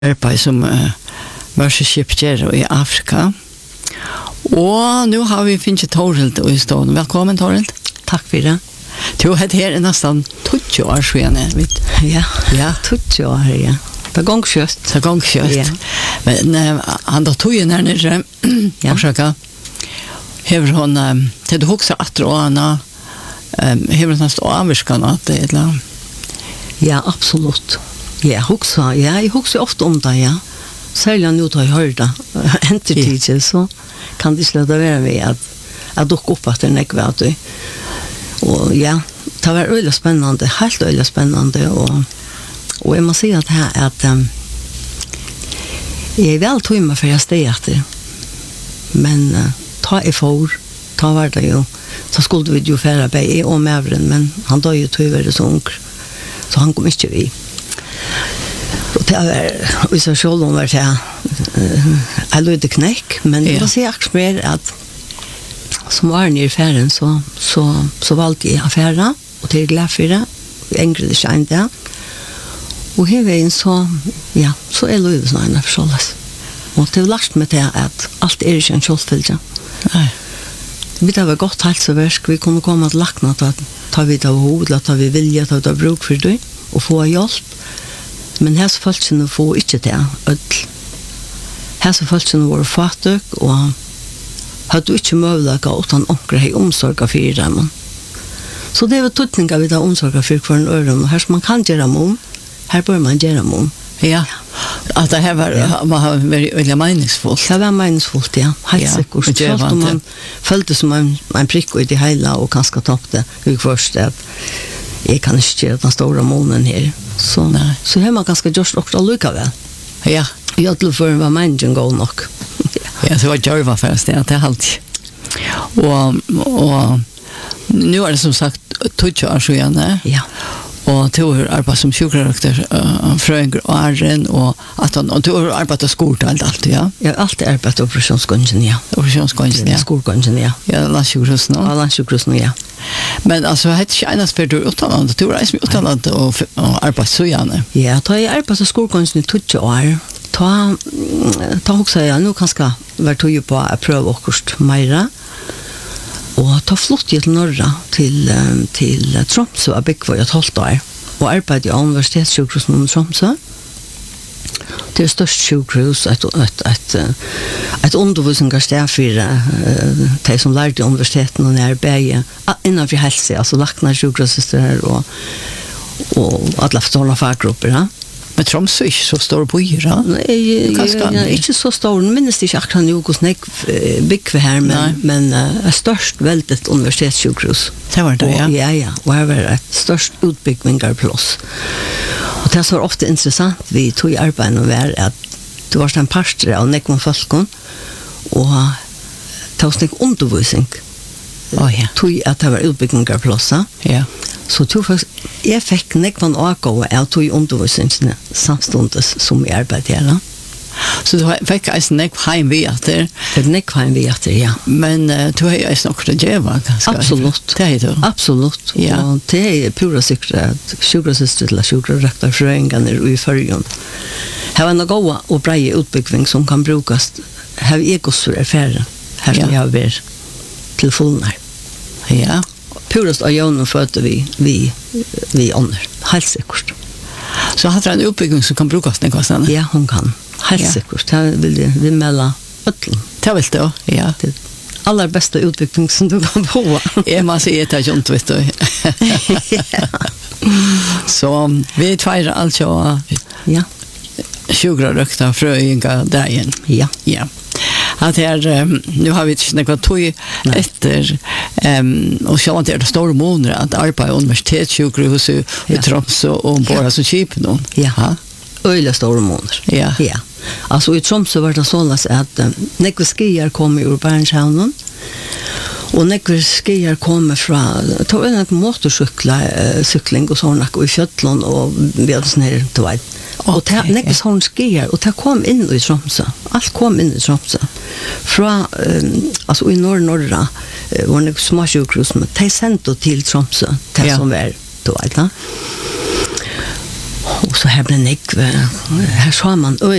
arbeid som mørskeskipkjere i Afrika. Og nu har vi finnet Torhild i stående. Velkommen, Torhild. Takk for det. Du har her nesten 20 år siden. Ja, 20 år, ja. Det går kjøtt. Det går kjøtt. Ja. Men han da tog inn her nere, forsøka. Hever hun, til du hokser at råene, hever hun stå avvirskene at det er et eller annet? Ja, absolutt. Jeg hokser ofte om det, ja. Særlig nå da jeg hører det, entertid, så kan det slå være med at dukke opp at det er ikke vet du. Og ja, det var øyelig spennende, helt øyelig spennende, og jeg må si at jeg er vel tog meg for jeg steg etter, men ta jeg for, ta var det jo, så skulle vi jo fære bei jeg og mevren, men han døde jo tog være så ung, så han kom ikke vi. Og det var, hvis jeg selv om var det, jeg løyde knekk, men jeg må si akkurat mer at som var nere i færen, så valgte jeg affæra, og til glad for det, engre det ikke enn det. Og her veien så løyde sånn en forskjelles. Og det var lært meg til at alt er ikke en kjøltfylde. Vi det var godt helseversk, vi kunne komme til lakna, ta vi av hoved, ta vi vilje, ta vi av bruk for det, og få hjelp. Men hese folkene får ikke det, ødel. Hese folkene var fattig, og hadde ikke mulighet utan omkring hei omsorg for dem. Så det var tøtninga vi da omsorg for hver en øren, og her som man kan gjøre om, her bør man gjøre om. Ja, at det her var veldig meningsfullt. Det var meningsfullt, ja. Helt sikkert. Selv om man følte som en prikk ut i heila, og kanskje toppte vi først at jeg kan ikke gjøre den store månen her. Så her man ganske gjørst også allikevel. Ja. Jeg til for var mennesken gå nok. Ja, så var Jørva først, det er alt. Og nu er det som sagt 20 år siden, ja. Og du har arbeidet som sjukrarøkter, frøynger og æren, og du har arbeidet skort og alt, ja? Jeg har alltid arbeidet operasjonsgången, ja. Operasjonsgången, ja. Skolgången, ja. Ja, landsjukrosen, ja. Landsjukrosen, ja. Men altså, det er ikke eneste for du er utlandet, du reiser med utlandet og arbeidet så gjerne. Ja, da jeg arbeidet skolgången i 20 år, ta også jeg, nå kan jeg være tog på å prøve akkurat meira, og ta flott til Norra til Tromsø av Byggvøy og 12 år, og arbeidet i universitetssjukhusen i Tromsø. Det er størst sjukhus, et undervisningssted for de som lærte i universiteten og nærbeie, innenfor helse, altså lakna sjukhussyster og alle sånne faggrupper, ja. Men Tromsø er ikke så stor byer, da? Nei, ikke så stor. Minnes ikke akkurat noe hvordan jeg bygger her, men størst veldig universitetssjukhus. Det var det, ja? Ja. Og her var et størst utbyggingarplass. Og det som var ofte interessant vi tog i arbeidet var at det var en pastor av nekvann folkene, og det var en undervisning. Tog at det var utbyggingarplasser. Ja. Så jeg fikk nekvann avgå av tog undervisningsene samstundes som jeg arbeidet her. Så du fikk eisen nekvann vi etter? Nekvann vi etter, ja. Men du har jo eisen okkur å gjøre, kanskje? Absolutt. Det er det. Absolutt. Ja. Og det er pura sikkert at sjukrassyster til sjukrarøkter frøyngene i førjen. Her var en gode og breie utbygging som kan brukes. Her er jeg også erfære. Her som jeg har vært til fullnær. Ja. Purast av jønnen fødte vi ånder. Helt sikkert. Så hadde det en utbygging som kan brukes nekva stedet? Ja, hun kan. Helt sikkert. Det vil vi melde øtlen. Det vil det også, ja. Det aller beste utbygging som du kan få. Jeg må si at det er ikke vet du. Så vi tveirer altså sjukrarøkta frøynga dagen. Ja. Ja. At her, nu har vi ikke nekket tog etter, og selv om det er det store måneder at arbeid i universitetssjukhuset i Tromsø og bare som kjipen noen. Ja, øyelig store måneder. Ja. Altså i Tromsø var det sånn at nekve skier kom ur Bernshavnen, og nekve skier kom fra, det var en motorsykling og sånn, og i Fjøtland, og vi hadde sånn her, du vet. Og det nekve sånn skier, og det kom inn i Tromsø. Alt kom inn i Tromsø. Fra, altså i Norra, var det små sjukhus, men de sendte til Tromsø, det som var, du vet da. Och så här blev Nick här sa man